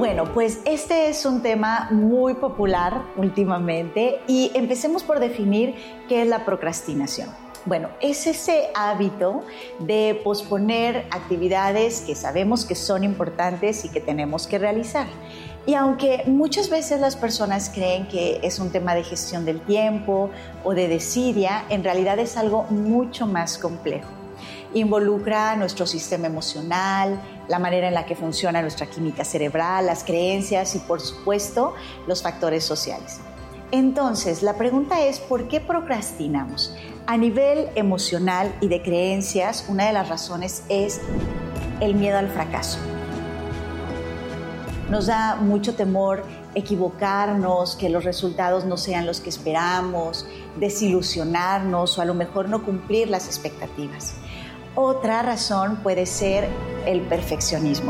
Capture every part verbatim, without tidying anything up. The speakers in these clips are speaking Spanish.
Bueno, pues este es un tema muy popular últimamente y empecemos por definir qué es la procrastinación. Bueno, es ese hábito de posponer actividades que sabemos que son importantes y que tenemos que realizar. Y aunque muchas veces las personas creen que es un tema de gestión del tiempo o de desidia, en realidad es algo mucho más complejo. Involucra nuestro sistema emocional, la manera en la que funciona nuestra química cerebral, las creencias y, por supuesto, los factores sociales. Entonces, la pregunta es, ¿por qué procrastinamos? A nivel emocional y de creencias, una de las razones es el miedo al fracaso. Nos da mucho temor equivocarnos, que los resultados no sean los que esperamos, desilusionarnos o a lo mejor no cumplir las expectativas. Otra razón puede ser el perfeccionismo.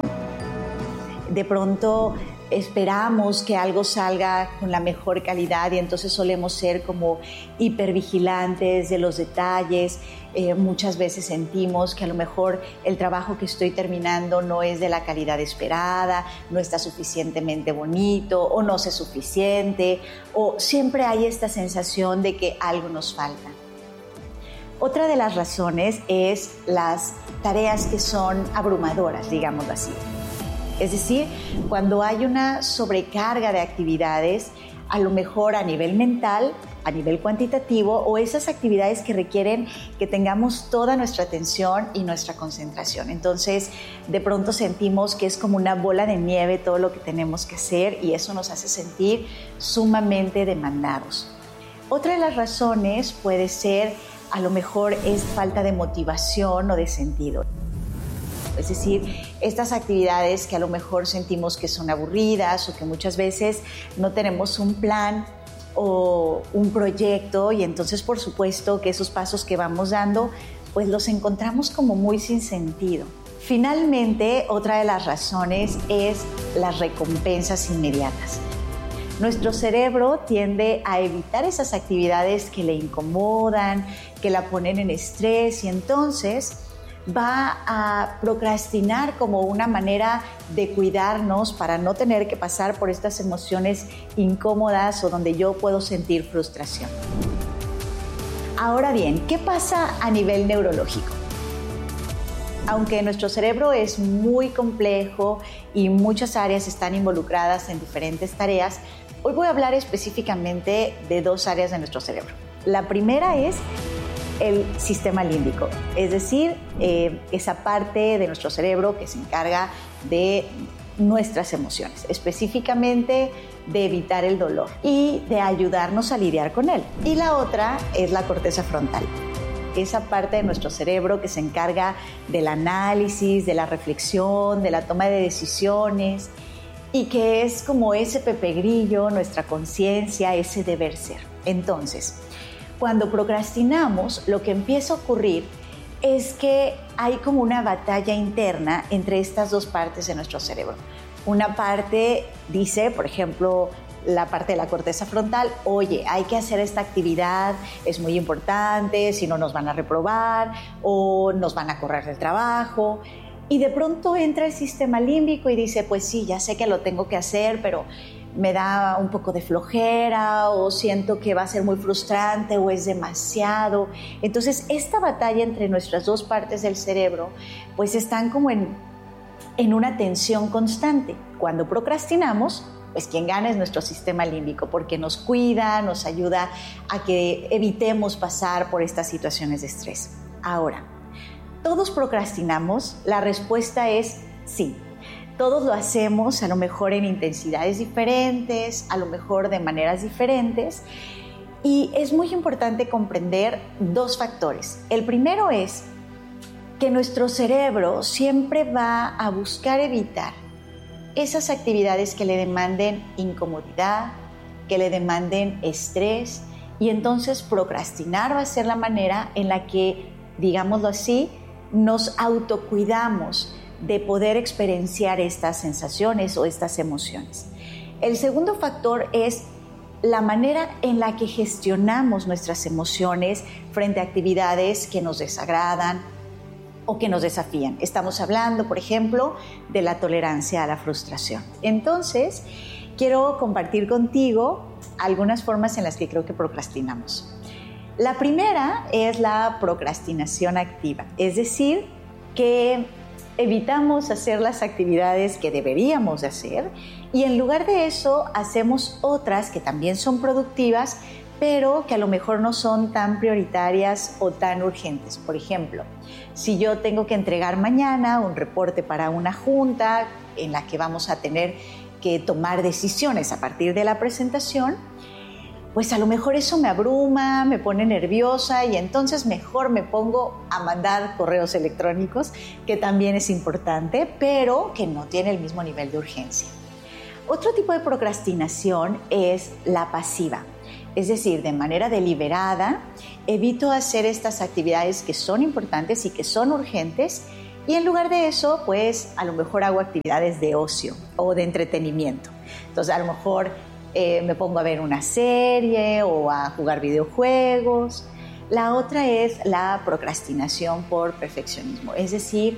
De pronto esperamos que algo salga con la mejor calidad y entonces solemos ser como hipervigilantes de los detalles. Eh, muchas veces sentimos que a lo mejor el trabajo que estoy terminando no es de la calidad esperada, no está suficientemente bonito o no sé suficiente, o siempre hay esta sensación de que algo nos falta. Otra de las razones es las tareas que son abrumadoras, digámoslo así. Es decir, cuando hay una sobrecarga de actividades, a lo mejor a nivel mental, a nivel cuantitativo, o esas actividades que requieren que tengamos toda nuestra atención y nuestra concentración. Entonces, de pronto sentimos que es como una bola de nieve todo lo que tenemos que hacer y eso nos hace sentir sumamente demandados. Otra de las razones puede ser, a lo mejor, es falta de motivación o de sentido. Es decir, estas actividades que a lo mejor sentimos que son aburridas o que muchas veces no tenemos un plan o un proyecto y entonces por supuesto que esos pasos que vamos dando pues los encontramos como muy sin sentido. Finalmente, otra de las razones es las recompensas inmediatas. Nuestro cerebro tiende a evitar esas actividades que le incomodan, que la ponen en estrés y entonces va a procrastinar como una manera de cuidarnos para no tener que pasar por estas emociones incómodas o donde yo puedo sentir frustración. Ahora bien, ¿qué pasa a nivel neurológico? Aunque nuestro cerebro es muy complejo y muchas áreas están involucradas en diferentes tareas, hoy voy a hablar específicamente de dos áreas de nuestro cerebro. La primera es el sistema límbico, es decir, eh, esa parte de nuestro cerebro que se encarga de nuestras emociones, específicamente de evitar el dolor y de ayudarnos a lidiar con él. Y la otra es la corteza frontal, esa parte de nuestro cerebro que se encarga del análisis, de la reflexión, de la toma de decisiones y que es como ese Pepe Grillo, nuestra conciencia, ese deber ser. Entonces, cuando procrastinamos, lo que empieza a ocurrir es que hay como una batalla interna entre estas dos partes de nuestro cerebro. Una parte dice, por ejemplo, la parte de la corteza frontal, oye, hay que hacer esta actividad, es muy importante, si no nos van a reprobar o nos van a correr del trabajo. Y de pronto entra el sistema límbico y dice, pues sí, ya sé que lo tengo que hacer, pero me da un poco de flojera o siento que va a ser muy frustrante o es demasiado. Entonces, esta batalla entre nuestras dos partes del cerebro, pues están como en, en una tensión constante. Cuando procrastinamos, pues quien gana es nuestro sistema límbico porque nos cuida, nos ayuda a que evitemos pasar por estas situaciones de estrés. Ahora, ¿todos procrastinamos? La respuesta es sí. Todos lo hacemos, a lo mejor en intensidades diferentes, a lo mejor de maneras diferentes. Y es muy importante comprender dos factores. El primero es que nuestro cerebro siempre va a buscar evitar esas actividades que le demanden incomodidad, que le demanden estrés, y entonces procrastinar va a ser la manera en la que, digámoslo así, nos autocuidamos de poder experienciar estas sensaciones o estas emociones. El segundo factor es la manera en la que gestionamos nuestras emociones frente a actividades que nos desagradan o que nos desafían. Estamos hablando, por ejemplo, de la tolerancia a la frustración. Entonces, quiero compartir contigo algunas formas en las que creo que procrastinamos. La primera es la procrastinación activa, es decir, que evitamos hacer las actividades que deberíamos hacer y en lugar de eso hacemos otras que también son productivas, pero que a lo mejor no son tan prioritarias o tan urgentes. Por ejemplo, si yo tengo que entregar mañana un reporte para una junta en la que vamos a tener que tomar decisiones a partir de la presentación, pues a lo mejor eso me abruma, me pone nerviosa y entonces mejor me pongo a mandar correos electrónicos, que también es importante, pero que no tiene el mismo nivel de urgencia. Otro tipo de procrastinación es la pasiva, es decir, de manera deliberada evito hacer estas actividades que son importantes y que son urgentes y en lugar de eso, pues a lo mejor hago actividades de ocio o de entretenimiento. Entonces a lo mejor Eh, me pongo a ver una serie o a jugar videojuegos. La otra es la procrastinación por perfeccionismo, es decir,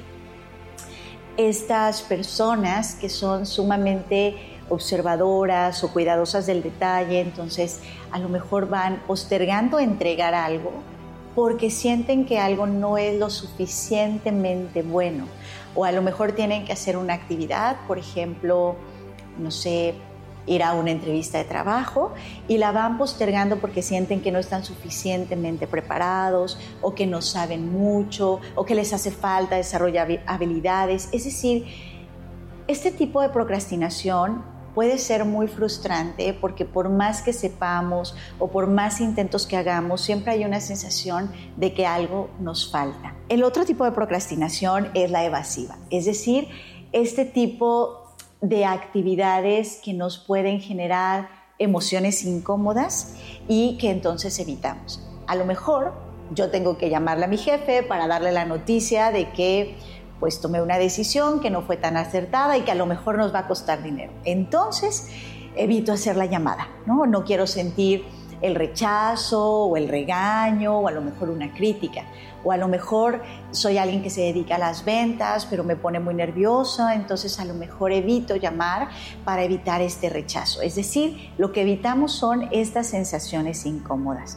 estas personas que son sumamente observadoras o cuidadosas del detalle, entonces a lo mejor van postergando entregar algo porque sienten que algo no es lo suficientemente bueno o a lo mejor tienen que hacer una actividad, por ejemplo, no sé, ir a una entrevista de trabajo y la van postergando porque sienten que no están suficientemente preparados o que no saben mucho o que les hace falta desarrollar habilidades. Es decir, este tipo de procrastinación puede ser muy frustrante porque por más que sepamos o por más intentos que hagamos, siempre hay una sensación de que algo nos falta. El otro tipo de procrastinación es la evasiva, es decir, este tipo de actividades que nos pueden generar emociones incómodas y que entonces evitamos. A lo mejor yo tengo que llamarle a mi jefe para darle la noticia de que pues tomé una decisión que no fue tan acertada y que a lo mejor nos va a costar dinero. Entonces evito hacer la llamada, ¿no? No quiero sentir el rechazo o el regaño o a lo mejor una crítica. O a lo mejor soy alguien que se dedica a las ventas, pero me pone muy nerviosa, entonces a lo mejor evito llamar para evitar este rechazo. Es decir, lo que evitamos son estas sensaciones incómodas.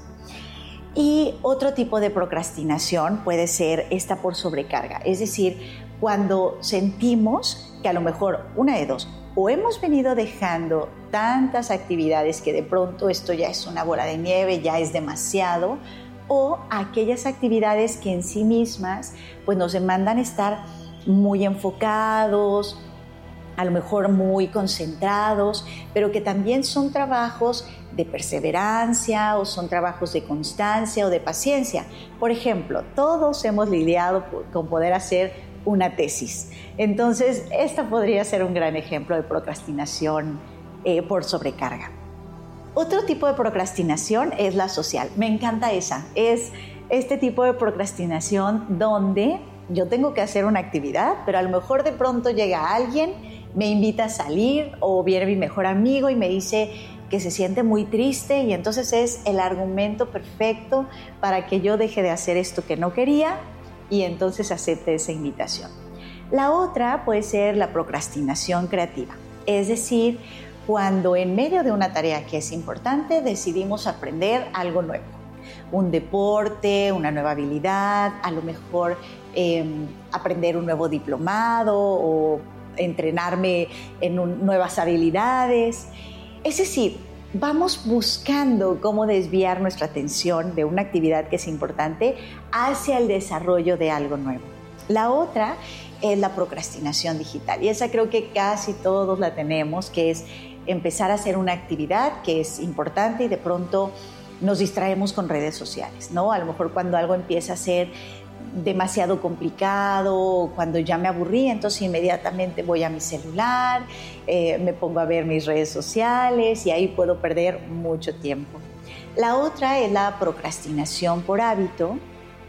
Y otro tipo de procrastinación puede ser esta por sobrecarga. Es decir, cuando sentimos que a lo mejor una de dos, o hemos venido dejando tantas actividades que de pronto esto ya es una bola de nieve, ya es demasiado, o aquellas actividades que en sí mismas pues nos demandan estar muy enfocados, a lo mejor muy concentrados, pero que también son trabajos de perseverancia o son trabajos de constancia o de paciencia. Por ejemplo, todos hemos lidiado con poder hacer una tesis. Entonces, esta podría ser un gran ejemplo de procrastinación eh, por sobrecarga. Otro tipo de procrastinación es la social. Me encanta esa. Es este tipo de procrastinación donde yo tengo que hacer una actividad, pero a lo mejor de pronto llega alguien, me invita a salir o viene mi mejor amigo y me dice que se siente muy triste y entonces es el argumento perfecto para que yo deje de hacer esto que no quería y entonces acepte esa invitación. La otra puede ser la procrastinación creativa, es decir, cuando en medio de una tarea que es importante decidimos aprender algo nuevo, un deporte, una nueva habilidad, a lo mejor eh, aprender un nuevo diplomado o entrenarme en un, nuevas habilidades. Es decir, vamos buscando cómo desviar nuestra atención de una actividad que es importante hacia el desarrollo de algo nuevo. La otra es la procrastinación digital y esa creo que casi todos la tenemos, que es empezar a hacer una actividad que es importante y de pronto nos distraemos con redes sociales, ¿no? A lo mejor cuando algo empieza a ser demasiado complicado, cuando ya me aburrí, entonces inmediatamente voy a mi celular, eh, me pongo a ver mis redes sociales y ahí puedo perder mucho tiempo. La otra es la procrastinación por hábito,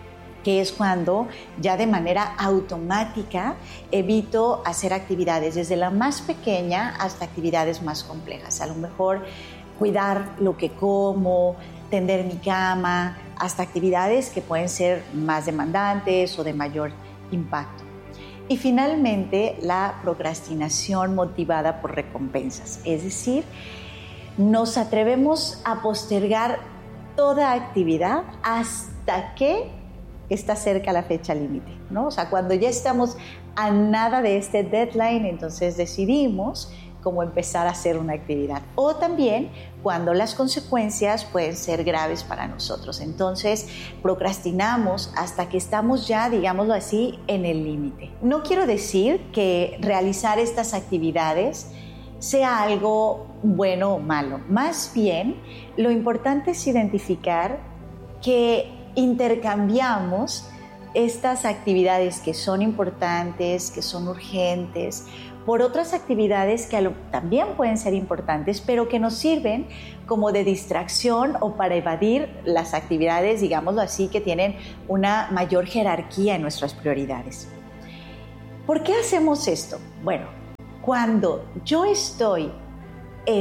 que es cuando ya de manera automática evito hacer actividades desde la más pequeña hasta actividades más complejas. A lo mejor cuidar lo que como, tender mi cama, hasta actividades que pueden ser más demandantes o de mayor impacto. Y finalmente, la procrastinación motivada por recompensas, es decir, nos atrevemos a postergar toda actividad hasta que está cerca la fecha límite, ¿no? O sea, cuando ya estamos a nada de este deadline, entonces decidimos cómo empezar a hacer una actividad. O también cuando las consecuencias pueden ser graves para nosotros. Entonces, procrastinamos hasta que estamos ya, digámoslo así, en el límite. No quiero decir que realizar estas actividades sea algo bueno o malo. Más bien, lo importante es identificar que intercambiamos estas actividades que son importantes, que son urgentes, por otras actividades que también pueden ser importantes, pero que nos sirven como de distracción o para evadir las actividades, digámoslo así, que tienen una mayor jerarquía en nuestras prioridades. ¿Por qué hacemos esto? Bueno, cuando yo estoy eh,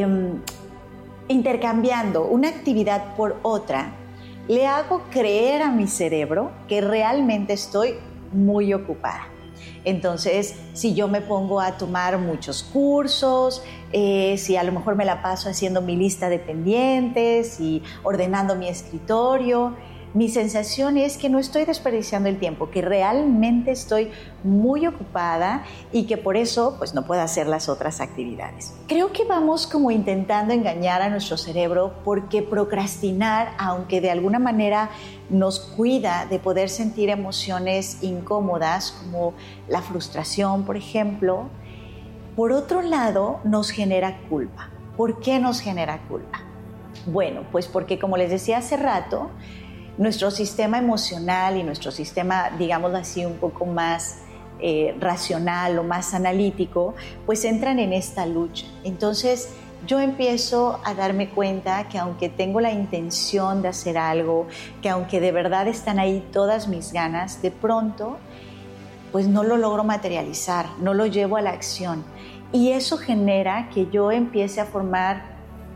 intercambiando una actividad por otra, le hago creer a mi cerebro que realmente estoy muy ocupada. Entonces, si yo me pongo a tomar muchos cursos, eh, si a lo mejor me la paso haciendo mi lista de pendientes y ordenando mi escritorio, mi sensación es que no estoy desperdiciando el tiempo, que realmente estoy muy ocupada y que por eso pues, no puedo hacer las otras actividades. Creo que vamos como intentando engañar a nuestro cerebro porque procrastinar, aunque de alguna manera nos cuida de poder sentir emociones incómodas como la frustración, por ejemplo, por otro lado nos genera culpa. ¿Por qué nos genera culpa? Bueno, pues porque como les decía hace rato, nuestro sistema emocional y nuestro sistema, digámoslo así, un poco más eh, racional o más analítico, pues entran en esta lucha. Entonces, yo empiezo a darme cuenta que aunque tengo la intención de hacer algo, que aunque de verdad están ahí todas mis ganas, de pronto, pues no lo logro materializar, no lo llevo a la acción. Y eso genera que yo empiece a formar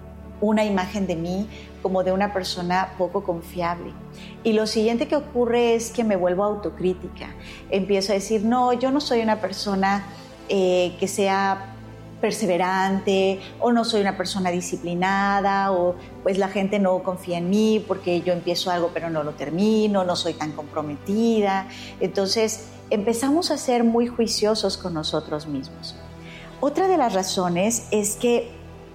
una imagen de mí como de una persona poco confiable. Y lo siguiente que ocurre es que me vuelvo autocrítica. Empiezo a decir, no, yo no soy una persona eh, que sea perseverante, o no soy una persona disciplinada, o pues la gente no confía en mí porque yo empiezo algo pero no lo termino, no soy tan comprometida. Entonces empezamos a ser muy juiciosos con nosotros mismos. Otra de las razones es que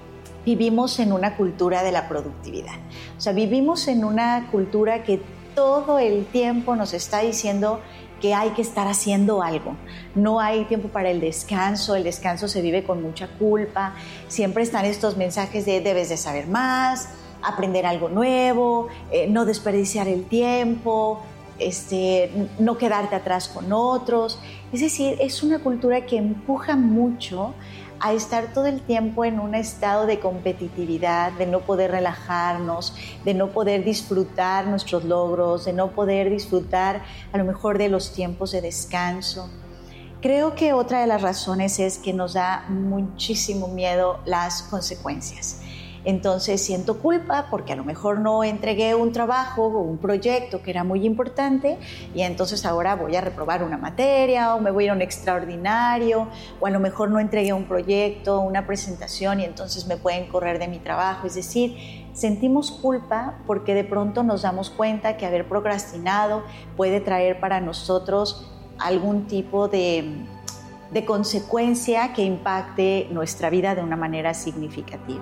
vivimos en una cultura de la productividad. O sea, vivimos en una cultura que todo el tiempo nos está diciendo que hay que estar haciendo algo. No hay tiempo para el descanso, el descanso se vive con mucha culpa. Siempre están estos mensajes de debes de saber más, aprender algo nuevo, eh, no desperdiciar el tiempo, este, no quedarte atrás con otros. Es decir, es una cultura que empuja mucho a estar todo el tiempo en un estado de competitividad, de no poder relajarnos, de no poder disfrutar nuestros logros, de no poder disfrutar a lo mejor de los tiempos de descanso. Creo que otra de las razones es que nos da muchísimo miedo las consecuencias. Entonces siento culpa porque a lo mejor no entregué un trabajo o un proyecto que era muy importante y entonces ahora voy a reprobar una materia o me voy a ir a un extraordinario, o a lo mejor no entregué un proyecto, una presentación y entonces me pueden correr de mi trabajo. Es decir, sentimos culpa porque de pronto nos damos cuenta que haber procrastinado puede traer para nosotros algún tipo de, de consecuencia que impacte nuestra vida de una manera significativa.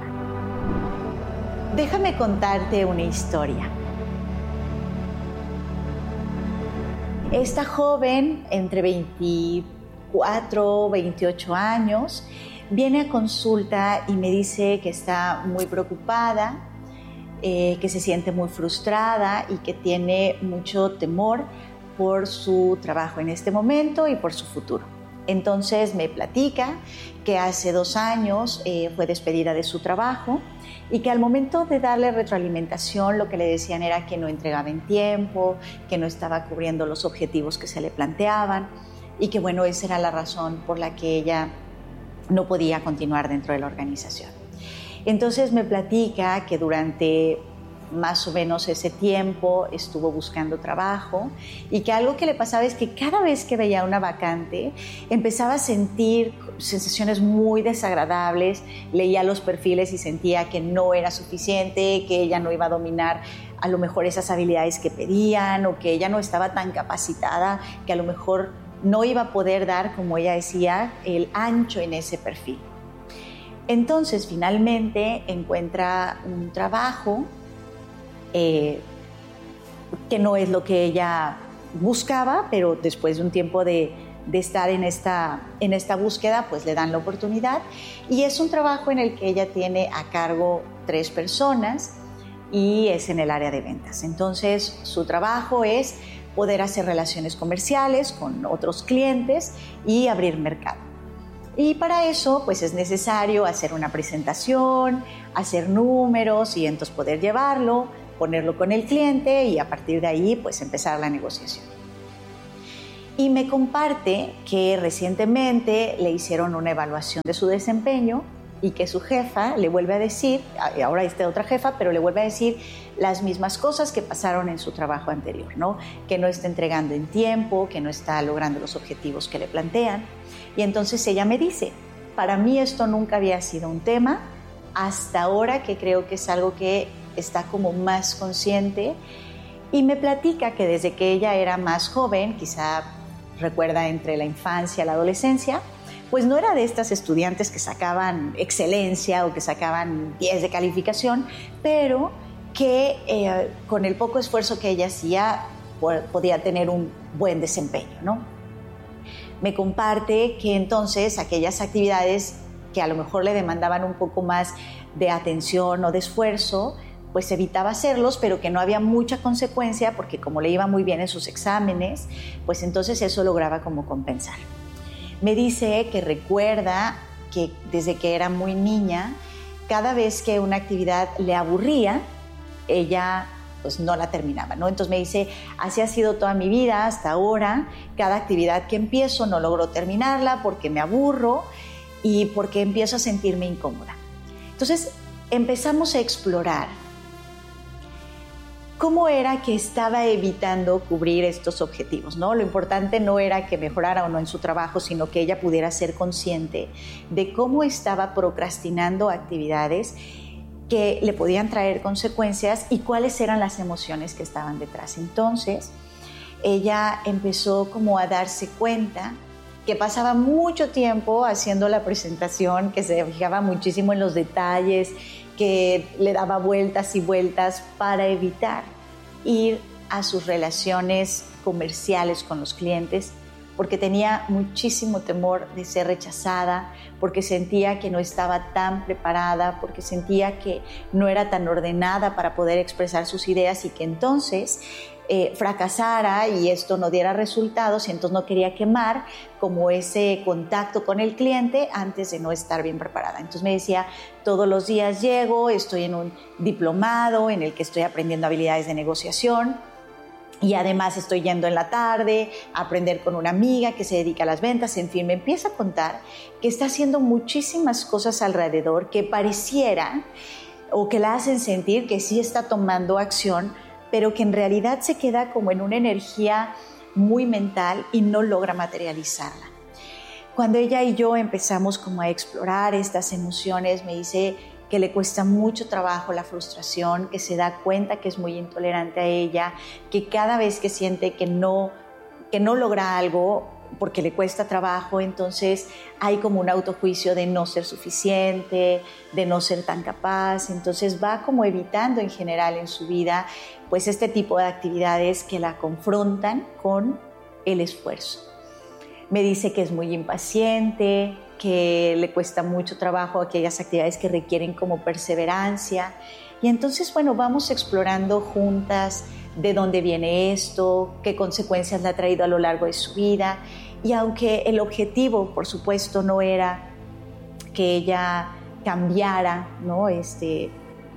Déjame contarte una historia. Esta joven, entre veinticuatro, veintiocho años, viene a consulta y me dice que está muy preocupada, eh, que se siente muy frustrada y que tiene mucho temor por su trabajo en este momento y por su futuro. Entonces me platica que hace dos años eh, fue despedida de su trabajo y que al momento de darle retroalimentación lo que le decían era que no entregaba en tiempo, que no estaba cubriendo los objetivos que se le planteaban y que bueno, esa era la razón por la que ella no podía continuar dentro de la organización. Entonces me platica que durante más o menos ese tiempo estuvo buscando trabajo y que algo que le pasaba es que cada vez que veía una vacante empezaba a sentir sensaciones muy desagradables, leía los perfiles y sentía que no era suficiente, que ella no iba a dominar a lo mejor esas habilidades que pedían o que ella no estaba tan capacitada, que a lo mejor no iba a poder dar, como ella decía, el ancho en ese perfil. Entonces, finalmente encuentra un trabajo eh, que no es lo que ella buscaba, pero después de un tiempo de, de estar en esta, en esta búsqueda, pues le dan la oportunidad. Y es un trabajo en el que ella tiene a cargo tres personas y es en el área de ventas. Entonces, su trabajo es poder hacer relaciones comerciales con otros clientes y abrir mercado. Y para eso, pues es necesario hacer una presentación, hacer números y entonces poder llevarlo, ponerlo con el cliente y a partir de ahí, pues empezar la negociación. Y me comparte que recientemente le hicieron una evaluación de su desempeño y que su jefa le vuelve a decir, ahora está otra jefa, pero le vuelve a decir las mismas cosas que pasaron en su trabajo anterior, ¿no? Que no está entregando en tiempo, que no está logrando los objetivos que le plantean. Y entonces ella me dice, para mí esto nunca había sido un tema, hasta ahora que creo que es algo que está como más consciente, y me platica que desde que ella era más joven, quizá recuerda entre la infancia y la adolescencia, pues no era de estas estudiantes que sacaban excelencia o que sacaban diez de calificación, pero que eh, con el poco esfuerzo que ella hacía podía tener un buen desempeño, ¿no? Me comparte que entonces aquellas actividades que a lo mejor le demandaban un poco más de atención o de esfuerzo, pues evitaba hacerlos, pero que no había mucha consecuencia porque como le iba muy bien en sus exámenes, pues entonces eso lograba como compensar. Me dice que recuerda que desde que era muy niña, cada vez que una actividad le aburría, ella pues no la terminaba, ¿no? Entonces me dice, así ha sido toda mi vida hasta ahora, cada actividad que empiezo no logro terminarla porque me aburro y porque empiezo a sentirme incómoda. Entonces empezamos a explorar cómo era que estaba evitando cubrir estos objetivos, ¿no? Lo importante no era que mejorara o no en su trabajo, sino que ella pudiera ser consciente de cómo estaba procrastinando actividades que le podían traer consecuencias y cuáles eran las emociones que estaban detrás. Entonces, ella empezó como a darse cuenta que pasaba mucho tiempo haciendo la presentación, que se fijaba muchísimo en los detalles, que le daba vueltas y vueltas para evitar ir a sus relaciones comerciales con los clientes, porque tenía muchísimo temor de ser rechazada, porque sentía que no estaba tan preparada, porque sentía que no era tan ordenada para poder expresar sus ideas y que entonces eh, fracasara y esto no diera resultados y entonces no quería quemar como ese contacto con el cliente antes de no estar bien preparada. Entonces me decía, todos los días llego, estoy en un diplomado en el que estoy aprendiendo habilidades de negociación, y además estoy yendo en la tarde a aprender con una amiga que se dedica a las ventas. En fin, me empieza a contar que está haciendo muchísimas cosas alrededor que pareciera o que la hacen sentir que sí está tomando acción, pero que en realidad se queda como en una energía muy mental y no logra materializarla. Cuando ella y yo empezamos como a explorar estas emociones, me dice que le cuesta mucho trabajo la frustración, que se da cuenta que es muy intolerante a ella, que cada vez que siente que no, que no logra algo porque le cuesta trabajo, entonces hay como un autojuicio de no ser suficiente, de no ser tan capaz, entonces va como evitando en general en su vida pues este tipo de actividades que la confrontan con el esfuerzo. Me dice que es muy impaciente, que le cuesta mucho trabajo aquellas actividades que requieren como perseverancia. Y entonces, bueno, vamos explorando juntas de dónde viene esto, qué consecuencias le ha traído a lo largo de su vida. Y aunque el objetivo, por supuesto, no era que ella cambiara, ¿no? Este,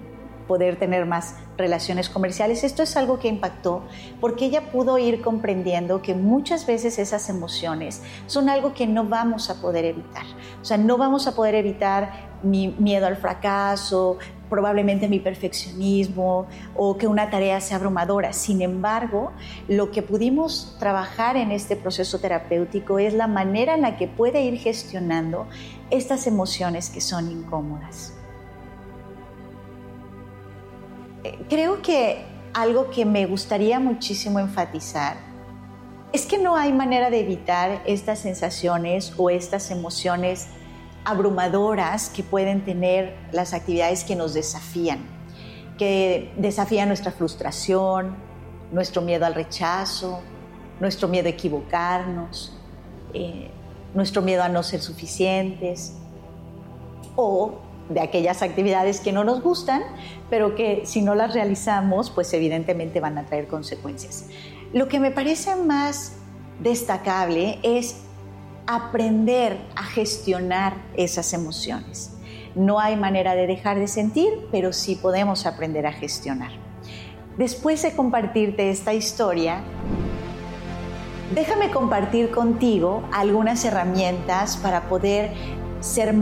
poder tener más relaciones comerciales, esto es algo que impactó porque ella pudo ir comprendiendo que muchas veces esas emociones son algo que no vamos a poder evitar. O sea, no vamos a poder evitar mi miedo al fracaso, probablemente mi perfeccionismo o que una tarea sea abrumadora. Sin embargo, lo que pudimos trabajar en este proceso terapéutico es la manera en la que puede ir gestionando estas emociones que son incómodas. Creo que algo que me gustaría muchísimo enfatizar es que no hay manera de evitar estas sensaciones o estas emociones abrumadoras que pueden tener las actividades que nos desafían, que desafían nuestra frustración, nuestro miedo al rechazo, nuestro miedo a equivocarnos, eh, nuestro miedo a no ser suficientes, o de aquellas actividades que no nos gustan, pero que si no las realizamos, pues evidentemente van a traer consecuencias. Lo que me parece más destacable es aprender a gestionar esas emociones. No hay manera de dejar de sentir, pero sí podemos aprender a gestionar. Después de compartirte esta historia, déjame compartir contigo algunas herramientas para poder ser